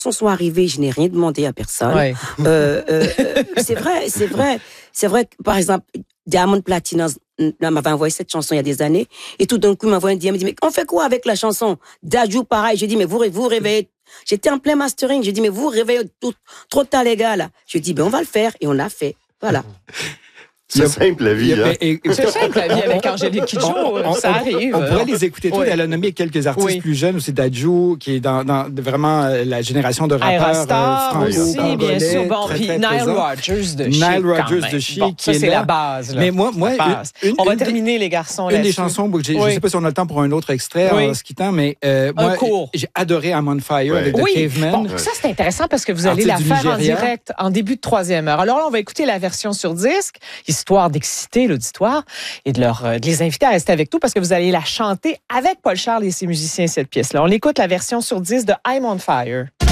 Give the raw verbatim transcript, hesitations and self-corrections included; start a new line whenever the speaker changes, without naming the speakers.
sont arrivées, je n'ai rien demandé à personne. Ouais. Euh, euh, euh, c'est vrai, c'est vrai, c'est vrai que, par exemple, Diamond Platnumz m'avait envoyé cette chanson il y a des années, et tout d'un coup, il m'a envoyé un D M, il me dit, mais on fait quoi avec la chanson? Dadju, pareil, j'ai dit, mais vous, vous réveillez, j'étais en plein mastering, j'ai dit, mais vous réveillez tout, trop tard, les gars, là. Je dis, ben, on va le faire, et on l'a fait. Voilà.
C'est simple la vie. Hein?
C'est simple la vie avec Angélique Kidjo, on, ça arrive.
On, on pourrait les écouter tous.
Oui.
Elle a nommé quelques artistes oui. plus jeunes aussi, Dadju, qui est dans, dans vraiment la génération de rappeurs
Aerostar euh, aussi, bien sûr. Bon, puis Nile Rodgers de Chic.
Nile Rodgers de Chic.
Bon, ça, c'est la base. Là.
Mais moi, moi
une, une, on va une terminer, les garçons.
Une des chansons, oui. je ne sais pas si on a le temps pour un autre extrait oui. en se quittant, mais euh, moi, j'ai adoré I'm on Fire avec The Cavemen.
Bon, ça, c'est intéressant parce que vous allez la faire en direct en début de troisième heure. Alors là, on va écouter la version sur disque, histoire d'exciter l'auditoire et de, leur, de les inviter à rester avec nous parce que vous allez la chanter avec Paul Charles et ses musiciens, cette pièce-là. On écoute la version sur disque de I'm on Fire.